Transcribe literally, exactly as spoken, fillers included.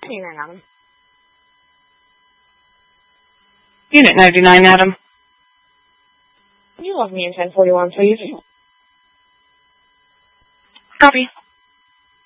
ninety-nine, Adam. Unit ninety-nine, Adam. Can you log me in ten forty-one, please? Copy.